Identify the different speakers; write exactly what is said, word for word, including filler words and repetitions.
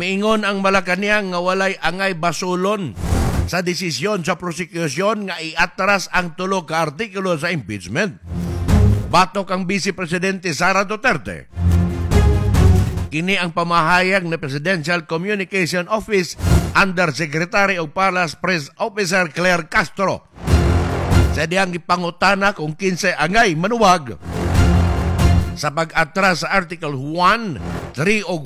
Speaker 1: Miingon ang Malacañang nga walay angay basulon sa desisyon sa prosecution nga iatras ang tulo ka artikulo sa impeachment. Batok ang Vice Presidente Sara Duterte. Kini ang pamahayag na Presidential Communication Office Undersecretary of Palace Press Officer Claire Castro. Sa diyang ipangutana kung kinsay angay manuwag sa pag-atras sa Article one, three o